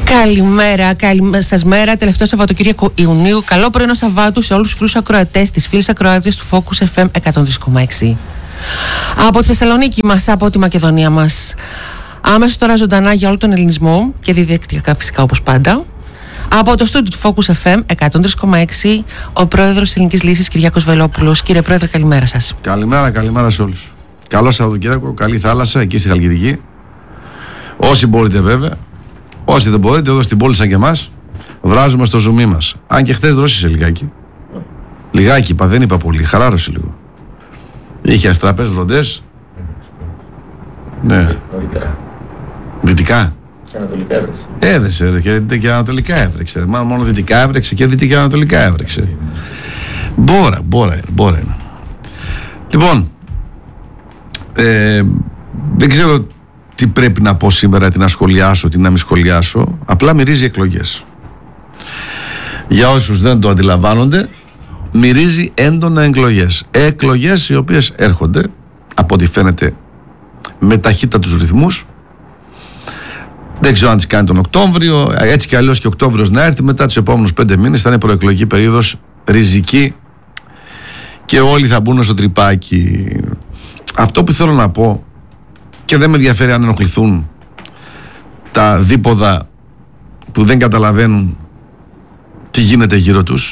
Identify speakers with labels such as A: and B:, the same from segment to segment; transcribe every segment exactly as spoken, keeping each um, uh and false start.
A: Καλημέρα, καλημέρα σας μέρα. Τελευταίο Σαββατοκύριακο Ιουνίου. Καλό πρωινό Σαββάτου σε όλους τους φίλους ακροατές, τις φίλες ακροάτριες του Focus εφ εμ εκατόν τρία κόμμα έξι. Από τη Θεσσαλονίκη μας, από τη Μακεδονία μας. Άμεσα τώρα ζωντανά για όλο τον ελληνισμό και διαδικτυακά φυσικά όπως πάντα. Από το στούντιο του Focus εφ εμ εκατόν τρία κόμμα έξι, ο πρόεδρος της Ελληνικής Λύσης Κυριάκος Βελόπουλος. Κύριε Πρόεδρε, καλημέρα σας.
B: Καλημέρα, καλημέρα σε όλους. Καλό Σαββατοκύριακο, καλή θάλασσα εκεί στη Χαλκιδική. Όσοι μπορείτε βέβαια. Όσοι δεν μπορείτε, εδώ στην πόλη σαν και εμάς, βράζουμε στο ζουμί μας. Αν και χθες δρόσησε λιγάκι. Λιγάκι είπα, δεν είπα πολύ, χαλάρωσε λίγο. Είχε αστραπές βροντές. Ναι. Δυτικά.
C: Και ανατολικά έβρεξε.
B: Έδεσε και, και ανατολικά έβρεξε. Μάλλον μόνο δυτικά έβρεξε και δυτικά και ανατολικά έβρεξε. Μπόρα, μπόρα είναι, μπόρα είναι. Λοιπόν, ε, δεν ξέρω τι πρέπει να πω σήμερα, τι να σχολιάσω, τι να μην σχολιάσω. Απλά μυρίζει εκλογές. Για όσους δεν το αντιλαμβάνονται, μυρίζει έντονα εκλογές. Εκλογές οι οποίες έρχονται, από ό,τι φαίνεται, με ταχύτατους ρυθμούς. Δεν ξέρω αν τις κάνει τον Οκτώβριο, έτσι κι αλλιώς και ο Οκτώβριος να έρθει. Μετά τους επόμενους πέντε μήνες θα είναι προεκλογική περίοδος ριζική και όλοι θα μπουν στο τρυπάκι. Αυτό που θέλω να πω, και δεν με ενδιαφέρει αν ενοχληθούν τα δίποδα που δεν καταλαβαίνουν τι γίνεται γύρω τους,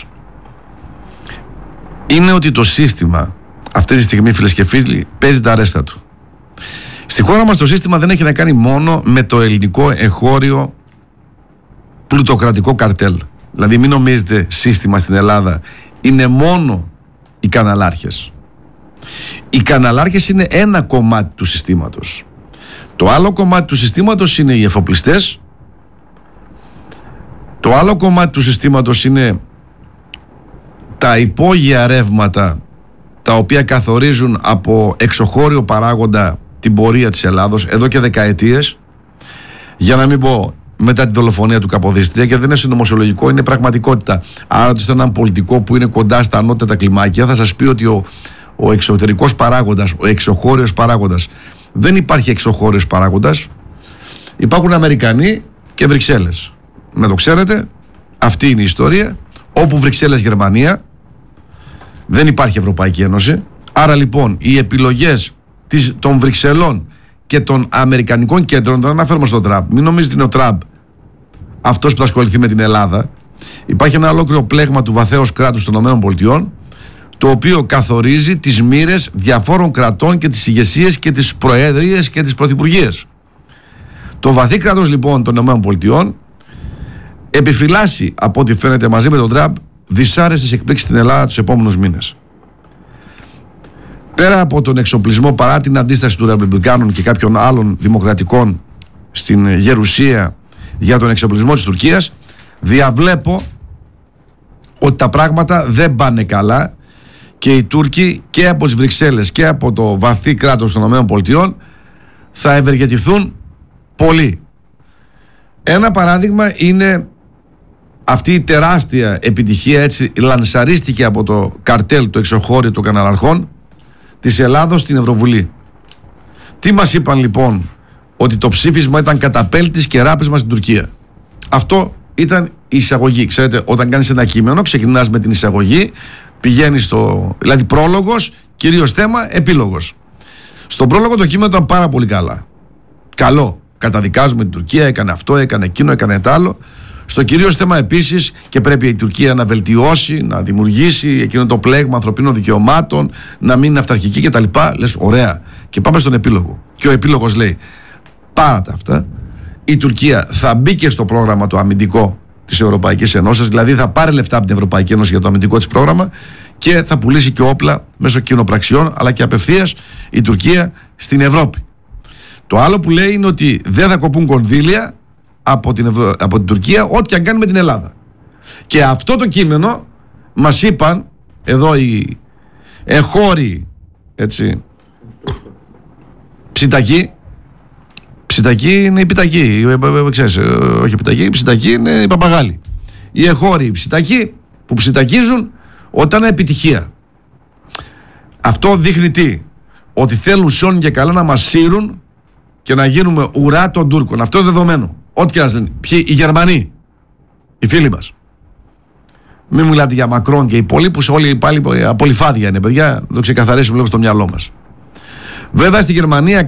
B: είναι ότι το σύστημα αυτή τη στιγμή, φίλες και φίλοι, παίζει τα αρέστα του. Στη χώρα μας το σύστημα δεν έχει να κάνει μόνο με το ελληνικό εγχώριο πλουτοκρατικό καρτέλ. Δηλαδή μην νομίζετε σύστημα στην Ελλάδα είναι μόνο οι καναλάρχες. Οι καναλάρχες είναι ένα κομμάτι του συστήματος. Το άλλο κομμάτι του συστήματος είναι οι εφοπλιστές. Το άλλο κομμάτι του συστήματος είναι τα υπόγεια ρεύματα, τα οποία καθορίζουν από εξωχώριο παράγοντα την πορεία της Ελλάδος εδώ και δεκαετίες, για να μην πω μετά τη δολοφονία του Καποδίστρια, και δεν είναι συνωμοσιολογικό, είναι πραγματικότητα. Άρα ρωτήσετε έναν πολιτικό που είναι κοντά στα ανώτατα κλιμάκια, θα σας πει ότι ο, ο εξωτερικός παράγοντας, ο εξωχώριος παράγοντας, δεν υπάρχει εξωχώριος παράγοντας. Υπάρχουν Αμερικανοί και Βρυξέλλες. Να το ξέρετε, αυτή είναι η ιστορία. Όπου Βρυξέλλες Γερμανία, δεν υπάρχει Ευρωπαϊκή Ένωση. Άρα λοιπόν οι επιλογές της, των Βρυξελών και των Αμερικανικών κέντρων, δεν αναφέρομαι στον Τραμπ, μην νομίζετε είναι ο Τραμπ αυτός που θα ασχοληθεί με την Ελλάδα. Υπάρχει ένα ολόκληρο πλέγμα του βαθέως κράτους των ΗΠΑ, το οποίο καθορίζει τις μοίρες διαφόρων κρατών και τις ηγεσίες και τις προέδριες και τις πρωθυπουργίες. Το βαθύ κράτος λοιπόν των ΗΠΑ επιφυλάσσει, από ό,τι φαίνεται μαζί με τον Τραμπ, δυσάρεστες εκπλήξεις στην Ελλάδα τους επόμενους μήνες. Πέρα από τον εξοπλισμό, παρά την αντίσταση των Ρεπουμπλικάνων και κάποιων άλλων δημοκρατικών στην Γερουσία για τον εξοπλισμό της Τουρκίας, διαβλέπω ότι τα πράγματα δεν πάνε καλά και οι Τούρκοι και από τις Βρυξέλλες και από το βαθύ κράτος των ΗΠΑ θα ευεργετηθούν πολύ. Ένα παράδειγμα είναι αυτή η τεράστια επιτυχία, έτσι λανσαρίστηκε από το καρτέλ, το εξωχώριο των καναλαρχών της Ελλάδος στην Ευρωβουλή. Τι μας είπαν λοιπόν? Ότι το ψήφισμα ήταν καταπέλτης και ράπισμα στην Τουρκία. Αυτό ήταν η εισαγωγή. Ξέρετε, όταν κάνεις ένα κείμενο, ξεκινάς με την εισαγωγή, πηγαίνεις στο, δηλαδή πρόλογος, κυρίως θέμα, επίλογος. Στον πρόλογο το κείμενο ήταν πάρα πολύ καλά. Καλό. Καταδικάζουμε την Τουρκία, έκανε αυτό, έκανε εκείνο, έκανε τ' άλλο. Στο κυρίως θέμα επίσης, και πρέπει η Τουρκία να βελτιώσει, να δημιουργήσει εκείνο το πλέγμα ανθρωπίνων δικαιωμάτων, να μην είναι αυταρχική κτλ. Λες, ωραία. Και πάμε στον επίλογο. Και ο επίλογος λέει: πάρα τα αυτά. Η Τουρκία θα μπει και στο πρόγραμμα το αμυντικό της Ευρωπαϊκής Ένωσης, δηλαδή θα πάρει λεφτά από την Ευρωπαϊκή Ένωση για το αμυντικό της πρόγραμμα και θα πουλήσει και όπλα μέσω κοινοπραξιών, αλλά και απευθείας η Τουρκία στην Ευρώπη. Το άλλο που λέει είναι ότι δεν θα κοπούν κονδύλια από την, Ευρω... από την Τουρκία, ό,τι και αν κάνει με την Ελλάδα. Και αυτό το κείμενο μας είπαν εδώ οι εχώροι, έτσι, ψητακοί. Ψητακοί είναι οι πιτακοί, ξέρεις, όχι πιτακοί, ψητακοί είναι οι παπαγάλοι. Οι εχώροι ψητακοί που ψητακίζουν όταν είναι επιτυχία. Αυτό δείχνει τι? Ότι θέλουν σιόν και καλά να μας σύρουν και να γίνουμε ουρά των Τούρκων. Αυτό είναι δεδομένο. Ό,τι και να λένε. Ποιοι, οι Γερμανοί, οι φίλοι μας. Μην μιλάτε για Μακρόν και οι υπόλοιπους, όλοι πάλι απολυφάδια είναι, παιδιά. Να το ξεκαθαρίσουμε λίγο στο μυαλό μας. Βέβαια στη Γερμανία